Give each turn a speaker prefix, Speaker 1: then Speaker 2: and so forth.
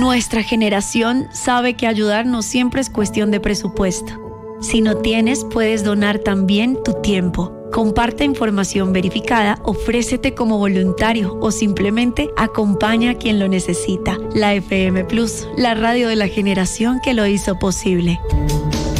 Speaker 1: Nuestra generación sabe que ayudar no siempre es cuestión de presupuesto. Si no tienes, puedes donar también tu tiempo. Comparte información verificada, ofrécete como voluntario o simplemente acompaña a quien lo necesita. La FM Plus, la radio de la generación que lo hizo posible.